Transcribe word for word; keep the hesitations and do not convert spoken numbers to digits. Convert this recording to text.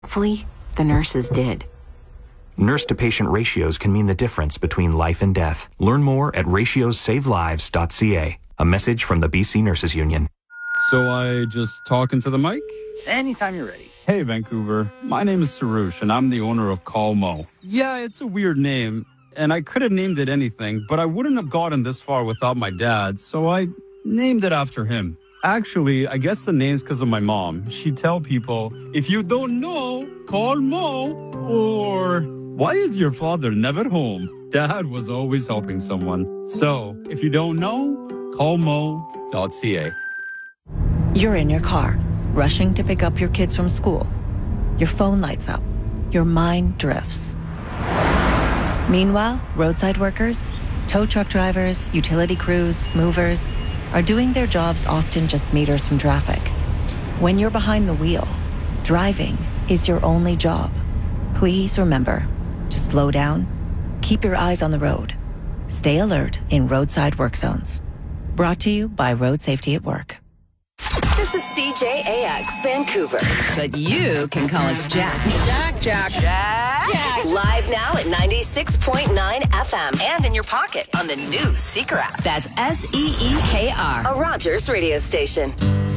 Hopefully, the nurses did. Nurse-to-patient ratios can mean the difference between life and death. Learn more at ratios save lives dot c a. A message from the B C Nurses Union. So I just talk into the mic? Anytime you're ready. Hey, Vancouver. My name is Sarush, and I'm the owner of Call Mo. Yeah, it's a weird name, and I could have named it anything, but I wouldn't have gotten this far without my dad, so I named it after him. Actually, I guess the name's because of my mom. She'd tell people, if you don't know, call Mo, or why is your father never home? Dad was always helping someone. So, if you don't know, call mo dot c a. You're in your car, rushing to pick up your kids from school. Your phone lights up. Your mind drifts. Meanwhile, roadside workers, tow truck drivers, utility crews, movers are doing their jobs often just meters from traffic. When you're behind the wheel, driving is your only job. Please remember to slow down, keep your eyes on the road, stay alert in roadside work zones. Brought to you by Road Safety at Work. This is C J A X Vancouver, but you can call us Jack. Jack, Jack, Jack. Jack. Live now at ninety-six point nine F M and in your pocket on the new Seeker app. That's S E E K R, a Rogers radio station.